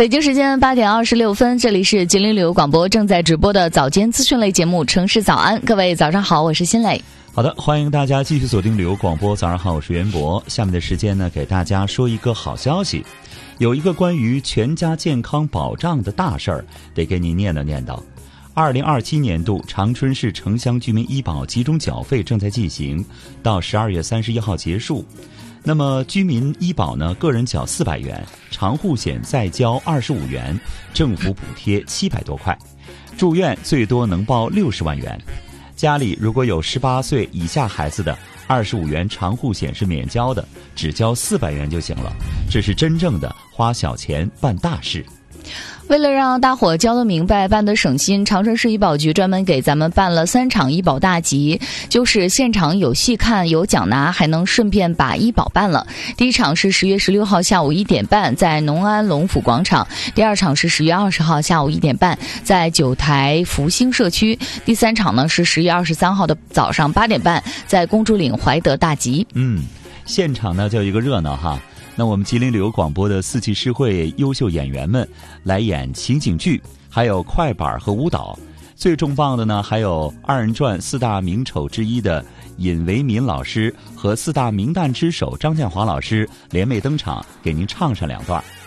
北京时间8点26分，这里是吉林旅游广播正在直播的早间资讯类节目《城市早安》，各位早上好，我是新磊。 好的，欢迎大家继续锁定旅游广播。早上好，我是袁博。下面的时间呢，给大家说一个好消息，有一个关于全家健康保障的大事儿，得给你念叨念叨。2027年度长春市城乡居民医保集中缴费正在进行，到12月31号结束。那么居民医保呢，个人缴400元，长户险再交25元，政府补贴700多块，住院最多能报60万元。家里如果有18岁以下孩子的，25元长户险是免交的，只交400元就行了。这是真正的花小钱办大事。 为了让大伙交得明白，办得省心，长春市医保局专门给咱们办了3场医保大集，就是现场有戏看有奖拿，还能顺便把医保办了。第一场是10月16号下午1点半在农安龙府广场，第二场是10月20号下午1点半在九台福兴社区，第3场呢是10月23号的早上8点半在公主岭怀德大集。 现场呢就有一个热闹哈。那我们吉林旅游广播的4季诗会优秀演员们来演情景剧，还有快板和舞蹈。最重磅的呢，还有2人转4大名丑之一的尹维民老师和4大名旦之首张建华老师联袂登场，给您唱上2段。